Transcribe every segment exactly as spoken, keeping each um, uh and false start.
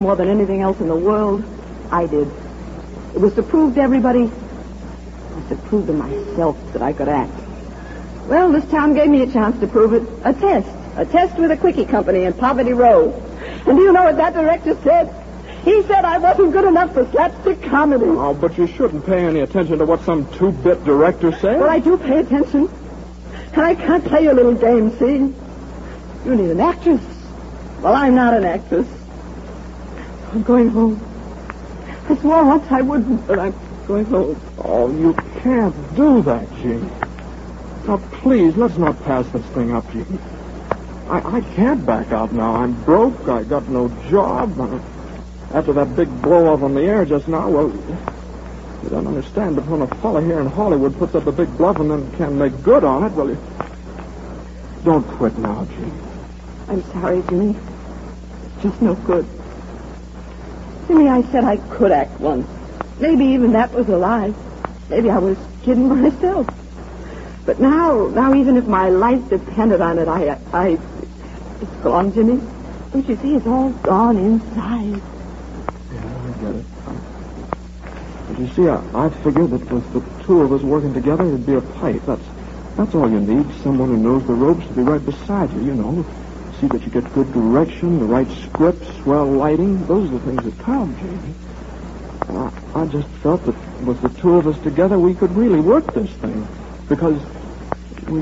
more than anything else in the world, I did. It was to prove to everybody, it was to prove to myself that I could act. Well, this town gave me a chance to prove it. A test. A test with a quickie company in Poverty Row. And do you know what that director said? He said I wasn't good enough for slapstick comedy. Oh, but you shouldn't pay any attention to what some two-bit director said. Well, I do pay attention. And I can't play your little game, see? You need an actress. Well, I'm not an actress. I'm going home. I swore once I wouldn't, but I'm going home. Oh, you can't do that, Jean. Now, please, let's not pass this thing up, Jean. I, I can't back out now. I'm broke. I got no job. After that big blow-off on the air just now, well, you don't understand. But when a fella here in Hollywood puts up a big bluff and then can't make good on it, well, you... Don't quit now, Jean. I'm sorry, Jimmy. It's just no good. Jimmy, I said I could act once. Maybe even that was a lie. Maybe I was kidding myself. But now, now even if my life depended on it, I, I, it's gone, Jimmy. Don't you see? It's all gone inside. Yeah, I get it. But you see, I, I figured that with the two of us working together, it'd be a pipe. That's, that's all you need. Someone who knows the ropes to be right beside you, you know. See that you get good direction, the right script, swell lighting. Those are the things that count, Jamie. And I, I just felt that with the two of us together, we could really work this thing. Because we...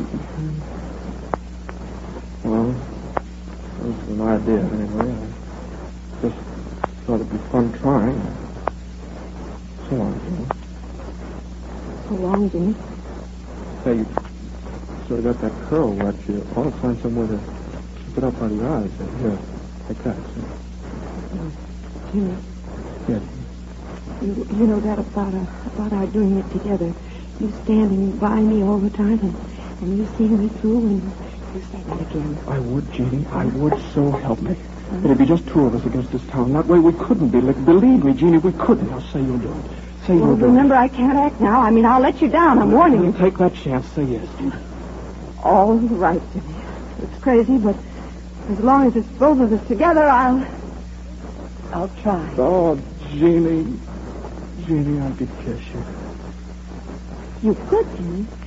Well, that was an idea, anyway. I just thought it'd be fun trying. So long, Jimmy. So long, Jimmy. Hey, you sort of got that curl wet. You ought to find somewhere to keep it up on your eyes. Here, like that. Oh, Jimmy. Yeah. You, you know that about, uh, about our doing it together. You standing by me all the time, and, and you seeing me through, and you say that again. I would, Jeannie. I would, so help me. Uh-huh. It'd be just two of us against this town. That way we couldn't be. Like, believe me, Jeannie, we couldn't. Now say you'll do it. Say well, you'll do remember, it. I can't act now. I mean, I'll let you down. I'm warning you. Take that chance. Say yes, Jeannie. All right, Jimmy. It's crazy, but as long as it's both of us together, I'll... I'll try. Oh, Jeannie. Jeannie, I could kiss you. You could, Jimmy.